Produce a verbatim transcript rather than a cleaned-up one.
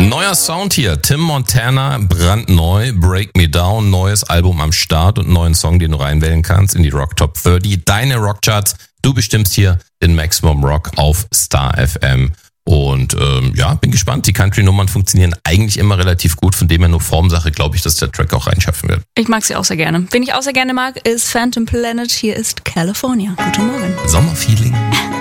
Neuer Sound hier, Tim Montana, brandneu, Break Me Down, neues Album am Start und einen neuen Song, den du reinwählen kannst in die Rock Top dreißig. Deine Rockcharts, du bestimmst hier den Maximum Rock auf Star F M. Und ähm, ja, bin gespannt. Die Country-Nummern funktionieren eigentlich immer relativ gut. Von dem her nur Formsache, glaube ich, dass der Track auch reinschaffen wird. Ich mag sie auch sehr gerne. Wen ich auch sehr gerne mag, ist Phantom Planet. Hier ist California. Guten Morgen. Sommerfeeling.